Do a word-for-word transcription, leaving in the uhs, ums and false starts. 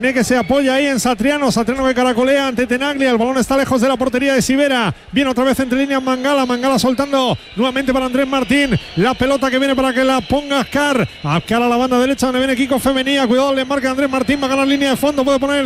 que se apoya ahí en Satriano, Satriano que caracolea ante Tenaglia, el balón está lejos de la portería de Sivera, viene otra vez entre líneas Mangala, Mangala soltando nuevamente para Andrés Martín, la pelota que viene para que la ponga Ascar, Ascar a la banda derecha donde viene Kiko Femenía, cuidado, le marca Andrés Martín, va a ganar línea de fondo, puede poner